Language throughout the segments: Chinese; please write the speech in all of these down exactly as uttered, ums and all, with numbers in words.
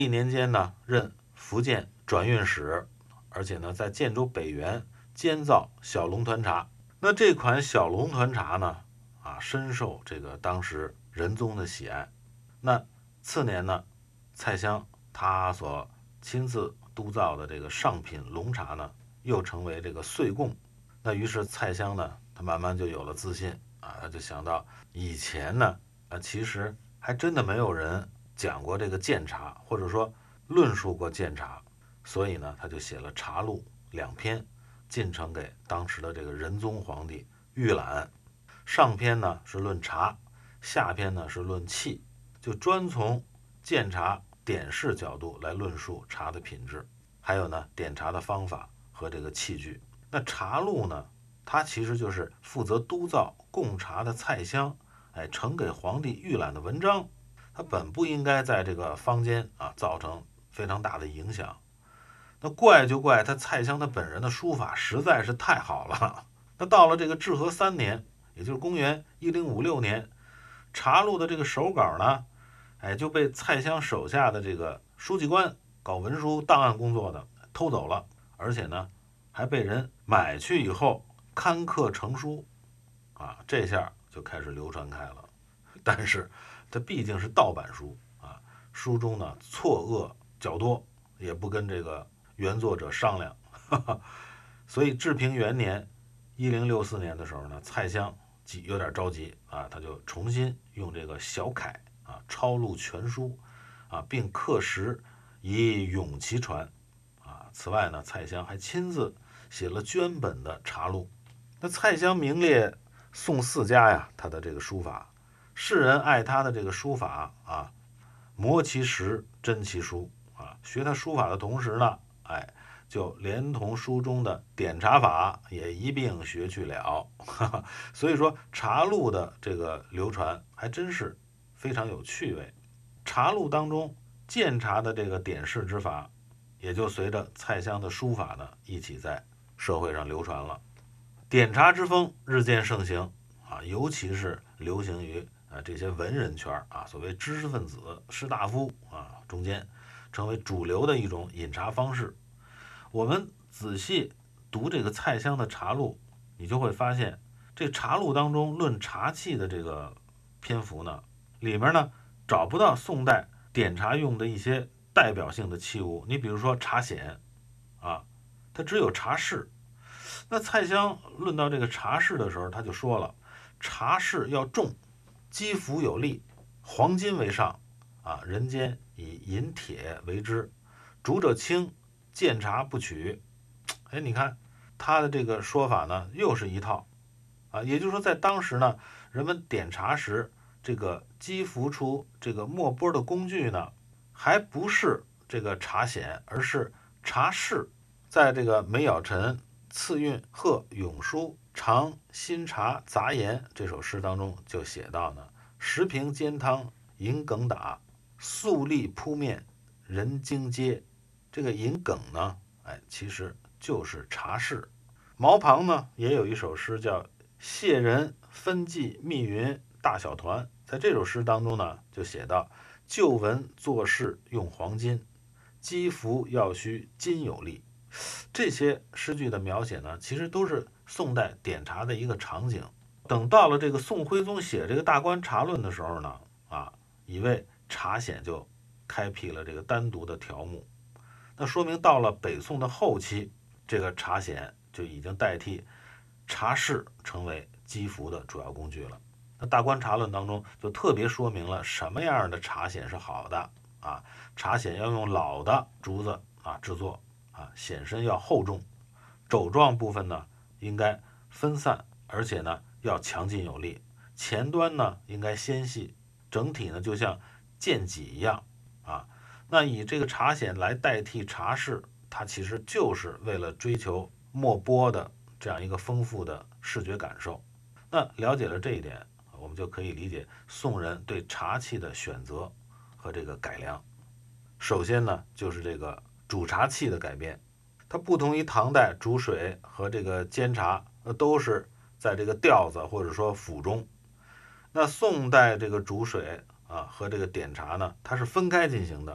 历年间呢，任福建转运使，而且呢，在建州北园监造小龙团茶。那这款小龙团茶呢，啊，深受这个当时仁宗的喜爱。那次年呢，蔡襄他所亲自督造的这个上品龙茶呢，又成为这个岁贡。那于是蔡襄呢，他慢慢就有了自信啊，他就想到以前呢，啊，其实还真的没有人讲过这个鉴茶，或者说论述过鉴茶，所以呢，他就写了茶录两篇，进呈给当时的这个仁宗皇帝预览。上篇呢是论茶，下篇呢是论器，就专从鉴茶点式角度来论述茶的品质，还有呢点茶的方法和这个器具。那茶录呢，它其实就是负责督造供茶的蔡襄，哎，呈给皇帝预览的文章。它本不应该在这个坊间啊造成非常大的影响。那怪就怪他蔡襄他本人的书法实在是太好了。那到了这个至和三年，也就是公元一零五六年，茶录的这个手稿呢，哎，就被蔡襄手下的这个书记官搞文书档案工作的偷走了，而且呢，还被人买去以后刊刻成书，啊，这下就开始流传开了。但是它毕竟是盗版书啊，书中呢错愕较多，也不跟这个原作者商量，哈哈。所以治平元年一零六四年的时候呢，蔡襄急有点着急啊，他就重新用这个小楷啊抄录全书啊，并刻石以永其传啊。此外呢，蔡襄还亲自写了绢本的茶录。那蔡襄名列宋四家呀，他的这个书法，世人爱他的这个书法啊，磨其实，真其书啊。学他书法的同时呢，哎，就连同书中的点茶法也一并学去了。哈哈，所以说茶录的这个流传还真是非常有趣味。茶录当中鉴茶的这个点式之法，也就随着蔡襄的书法呢一起在社会上流传了。点茶之风日渐盛行啊，尤其是流行于啊这些文人圈啊，所谓知识分子、士大夫啊中间，成为主流的一种饮茶方式。我们仔细读这个蔡襄的茶录，你就会发现，这茶录当中论茶器的这个篇幅呢，里面呢找不到宋代点茶用的一些代表性的器物。你比如说茶筅啊，它只有茶室。那蔡襄论到这个茶室的时候，他就说了，茶室要重，积浮有力，黄金为上啊，人间以银铁为之，煮者清，见茶不取。哎，你看他的这个说法呢，又是一套啊，也就是说，在当时呢，人们点茶时，这个积浮出这个墨波的工具呢，还不是这个茶筅，而是茶室。在这个梅尧臣次韵贺永书尝新茶杂言这首诗当中就写到呢，十瓶煎汤银梗打，素粒扑面人惊嗟。这个银梗呢，哎，其实就是茶室。毛庞呢也有一首诗叫谢人分记密云大小团，在这首诗当中呢就写到，旧文做事用黄金，积浮要须金有力。这些诗句的描写呢，其实都是宋代点茶的一个场景。等到了这个宋徽宗写这个《大观茶论》的时候呢，啊，以为茶筅就开辟了这个单独的条目，那说明到了北宋的后期，这个茶筅就已经代替茶室成为积浮的主要工具了。那《大观茶论》当中就特别说明了什么样的茶筅是好的啊，茶筅要用老的竹子啊制作啊，筅身要厚重，肘状部分呢应该分散，而且呢要强劲有力，前端呢应该纤细，整体呢就像剑戟一样啊。那以这个茶筅来代替茶室，它其实就是为了追求墨波的这样一个丰富的视觉感受。那了解了这一点，我们就可以理解宋人对茶器的选择和这个改良。首先呢，就是这个煮茶器的改变，它不同于唐代煮水和这个煎茶，呃，都是在这个吊子或者说釜中。那宋代这个煮水啊和这个点茶呢，它是分开进行的，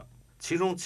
其中